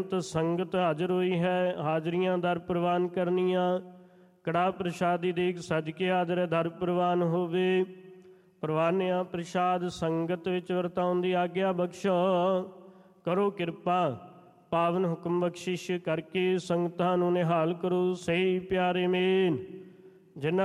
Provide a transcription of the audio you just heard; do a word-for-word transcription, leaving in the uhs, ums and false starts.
ਬੇਅੰਤ ਸੰਗਤ ਹਾਜ਼ਰ ਹੋਈ ਹੈ। ਹਾਜ਼ਰੀਆਂ ਦਰ ਪ੍ਰਵਾਨ ਕਰਨੀਆਂ। ਕੜਾ ਪ੍ਰਸ਼ਾਦੀ ਦੇਗ ਸੱਜ ਕੇ ਹਾਜ਼ਰ ਦਰ ਪ੍ਰਵਾਨ ਹੋਵੇ। ਪ੍ਰਵਾਨਿਆ ਪ੍ਰਸ਼ਾਦ ਸੰਗਤ ਵਿੱਚ ਵਰਤਾਉਣ ਦੀ ਆਗਿਆ ਬਖਸ਼ੋ। ਕਰੋ ਕਿਰਪਾ ਪਾਵਨ ਹੁਕਮ ਬਖਸ਼ਿਸ਼ ਕਰਕੇ ਸੰਗਤਾਂ ਨੂੰ ਨਿਹਾਲ ਕਰੋ। ਸਹੀ ਪਿਆਰੇ ਮੇਨ ਜਿਨ੍ਹਾਂ